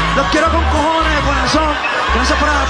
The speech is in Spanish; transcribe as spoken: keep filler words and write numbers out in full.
Los quiero con cojones de corazón. Gracias por